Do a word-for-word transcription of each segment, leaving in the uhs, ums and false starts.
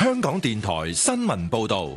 香港電台新聞報道。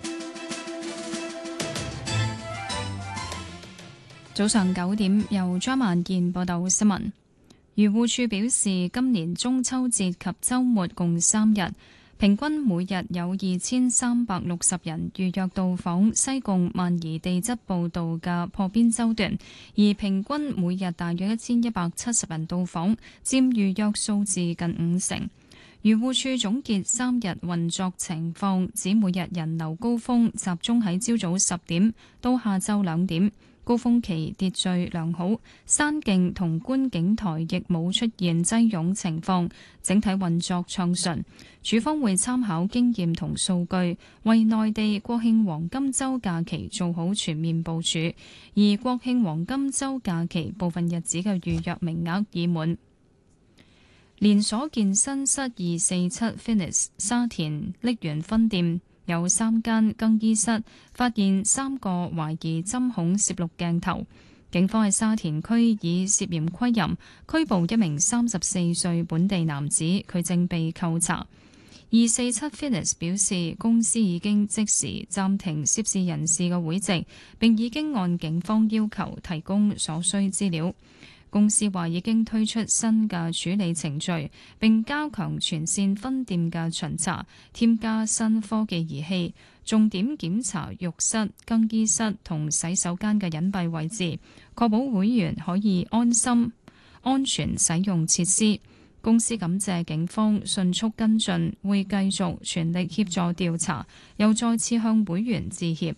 早上九點，由張萬健報道新聞。漁護署表示，今年中秋節及週末共三日，平均每日有二千三百六十人預約到訪西貢萬宜地質步道嘅破邊洲段，而平均每日大約一千一百七十人到訪，佔預約數字近五成。漁護署總結三日運作情況，指每日人流高峰集中喺朝早十點到下晝兩點。高峰期秩序良好，山徑同觀景台亦冇出現擠擁情況，整體運作暢順。署方會參考經驗同數據，為內地國慶黃金週假期做好全面部署，而國慶黃金週假期部分日子嘅預約名額已滿。連鎖健身室二四七 Fitness 沙田瀝源分店有三間更衣室發現三個懷疑針孔攝錄鏡頭，警方喺沙田區以涉嫌窺淫拘捕一名三十四歲本地男子，佢正被扣查。二四七 Fitness 表示，公司已經即時暫停涉事人士嘅會籍，並已經按警方要求提供所需資料。公司話已經推出新嘅處理程序，並加強全線分店嘅巡查，添加新科技儀器，重點檢查浴室、更衣室同洗手間嘅隱蔽位置，確保會員可以安心、安全使用設施。公司感謝警方迅速跟進，會繼續全力協助調查，又再次向會員致歉。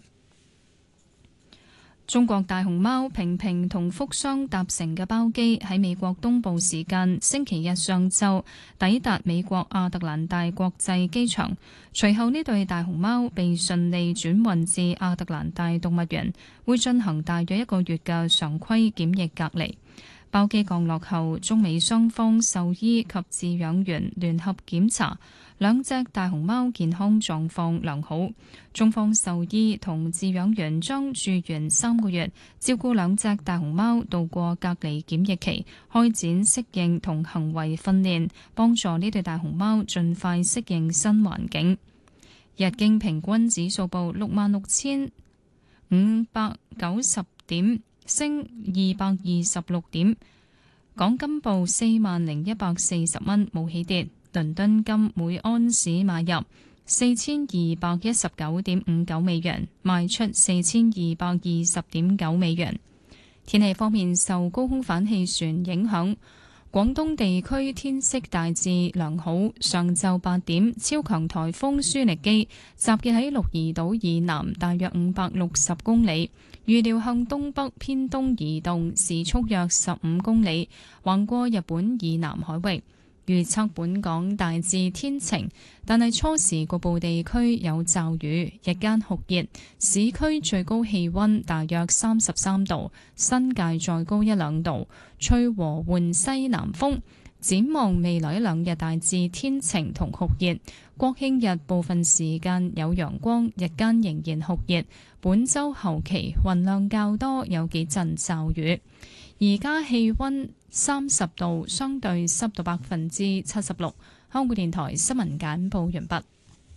中國大熊貓平平同福箱搭乘嘅包機喺美國東部時間星期日上晝抵達美國亞特蘭大國際機場，隨後呢對大熊貓被順利轉運至亞特蘭大動物園，會進行大約一個月嘅常規檢疫隔離。包機降落後，中美雙方獸醫及飼養員聯合檢查，兩隻大熊貓健康狀況良好。中方獸醫同飼養員將住院三個月，照顧兩隻大熊貓度過隔離檢疫期，開展適應同行為訓練，幫助呢對大熊貓盡快適應新環境。日經平均指數報六萬六千五百九十點，升二百二十六點。港金報四萬零一百四十蚊，冇起跌。倫敦金每安士買入四千二百一十九點五九美元，賣出四千二百二十點九美元。天氣方面，受高空反氣旋影響，廣東地區天色大致良好。上晝八點，超強颱風舒力基集結喺鹿兒島以南大約五百六十公里，預料向東北偏東移動，時速約十五公里，橫過日本以南海域。預測本港大致天晴，但係初時局部地區有驟雨，日間酷熱，市區最高氣溫大約三十三度，新界再高一兩度，吹和緩西南風。展望未來一兩日大致天晴同酷熱，國慶日部分時間有陽光，日間仍然酷熱。本週後期雲量較多，有幾陣驟雨。而家氣溫三十度，相對濕度百分之七十六。香港電台新聞簡報完畢。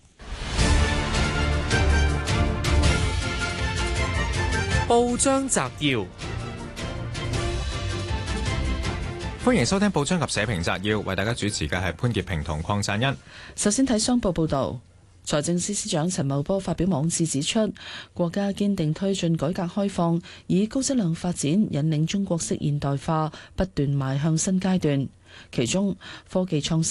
報章摘要，歡迎收聽報章及社評摘要，為大家主持嘅係潘潔平同鄺贊恩。 首先睇商報報道。財政司司長陳茂波發表網誌指出，國家堅定推進改革開放，以高質量發展引領中國式現代化不斷邁向新階段。其中科技創新